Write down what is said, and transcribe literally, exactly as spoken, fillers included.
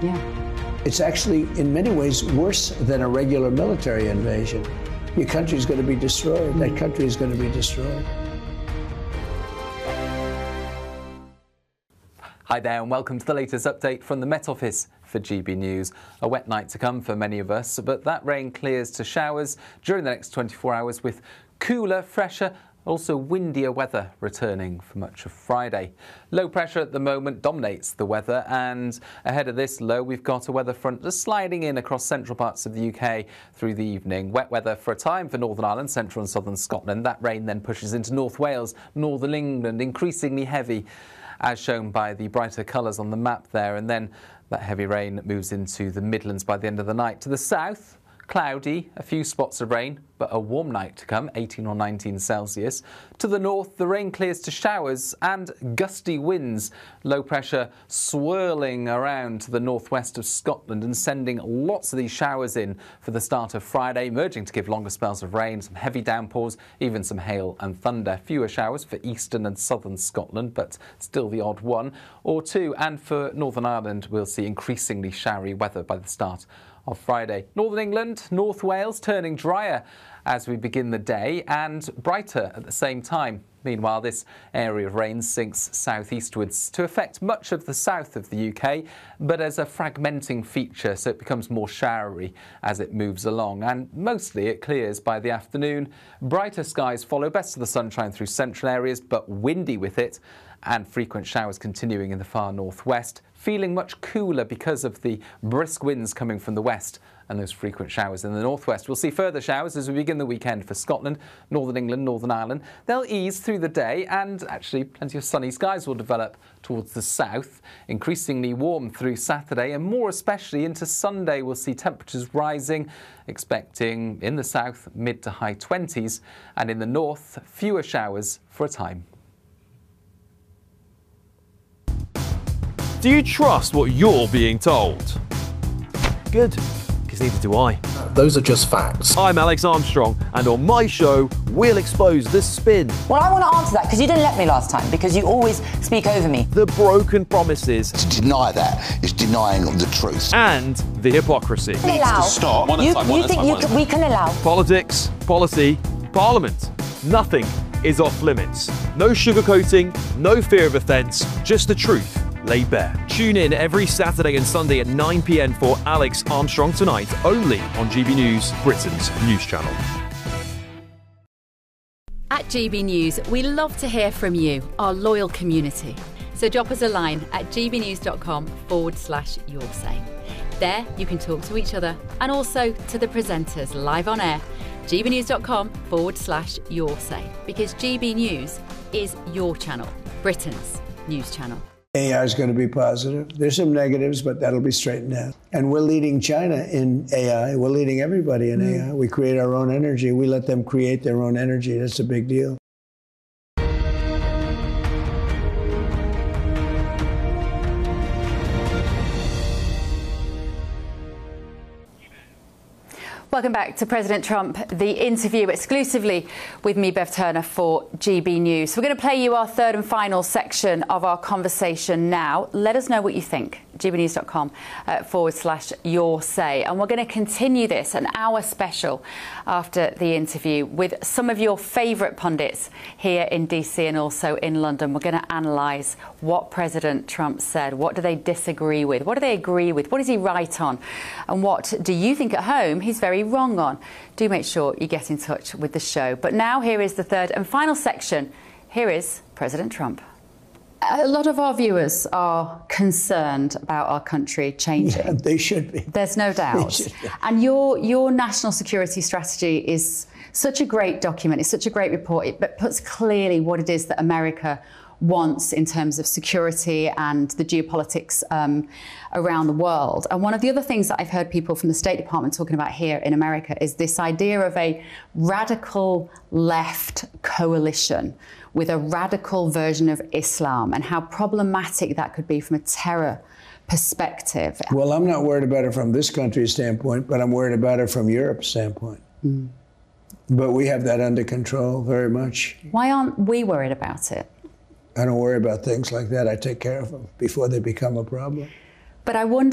Yeah. It's actually, in many ways, worse than a regular military invasion. Your country is going to be destroyed. Mm. That country is going to be destroyed. Hi there and welcome to the latest update from the Met Office for G B News. A wet night to come for many of us, but that rain clears to showers during the next twenty-four hours with cooler, fresher, also windier weather returning for much of Friday. Low pressure at the moment dominates the weather, and ahead of this low we've got a weather front just sliding in across central parts of the U K through the evening. Wet weather for a time for Northern Ireland, central and southern Scotland. That rain then pushes into North Wales, northern England, increasingly heavy, as shown by the brighter colours on the map there, and then that heavy rain moves into the Midlands by the end of the night. To the south, cloudy, a few spots of rain, but a warm night to come, eighteen or nineteen Celsius. To the north, the rain clears to showers and gusty winds. Low pressure swirling around to the northwest of Scotland and sending lots of these showers in for the start of Friday, emerging to give longer spells of rain, some heavy downpours, even some hail and thunder. Fewer showers for eastern and southern Scotland, but still the odd one or two. And for Northern Ireland, we'll see increasingly showery weather by the start of Friday. Northern England, North Wales turning drier as we begin the day and brighter at the same time. Meanwhile, this area of rain sinks southeastwards to affect much of the south of the U K, but as a fragmenting feature, so it becomes more showery as it moves along. And mostly it clears by the afternoon. Brighter skies follow, best of the sunshine through central areas, but windy with it, and frequent showers continuing in the far northwest. Feeling much cooler because of the brisk winds coming from the west and those frequent showers in the northwest. We'll see further showers as we begin the weekend for Scotland, Northern England, Northern Ireland. They'll ease through the day, and actually plenty of sunny skies will develop towards the south. Increasingly warm through Saturday, and more especially into Sunday we'll see temperatures rising, expecting in the south mid to high twenties, and in the north fewer showers for a time. Do you trust what you're being told? Good, because neither do I. Those are just facts. I'm Alex Armstrong, and on my show, we'll expose the spin. Well, I want to answer that, because you didn't let me last time, because you always speak over me. The broken promises. To deny that is denying the truth. And the hypocrisy. Needs to stop. You, you think you can, we can allow? Politics, policy, parliament. Nothing is off limits. No sugarcoating, no fear of offence, just the truth laid bare. Tune in every Saturday and Sunday at nine p m for Alex Armstrong Tonight, only on G B News, Britain's news channel. At G B News, we love to hear from you, our loyal community. So drop us a line at gbnews.com forward slash your say. There you can talk to each other and also to the presenters live on air. gbnews.com forward slash your say, because G B News is your channel, Britain's news channel. A I is going to be positive. There's some negatives, but that'll be straightened out. And we're leading China in A I. We're leading everybody in mm. A I. We create our own energy. We let them create their own energy. That's a big deal. Welcome back to President Trump, the interview exclusively with me, Bev Turner, for G B News. We're going to play you our third and final section of our conversation now. Let us know what you think. gbnews.com uh, forward slash your say. And we're going to continue this, an hour special after the interview, with some of your favourite pundits here in D C and also in London. We're going to analyse what President Trump said. What do they disagree with? What do they agree with? What is he right on? And what do you think at home he's very wrong on? Do make sure you get in touch with the show. But now here is the third and final section. Here is President Trump. A lot of our viewers are concerned about our country changing. Yeah, they should be. There's no doubt. And your your national security strategy is such a great document. It's such a great report. It puts clearly what it is that America wants in terms of security and the geopolitics um, around the world. And one of the other things that I've heard people from the State Department talking about here in America is this idea of a radical left coalition with a radical version of Islam, and how problematic that could be from a terror perspective. Well, I'm not worried about it from this country's standpoint, but I'm worried about it from Europe's standpoint. Mm. But we have that under control very much. Why aren't we worried about it? I don't worry about things like that. I take care of them before they become a problem. But I wonder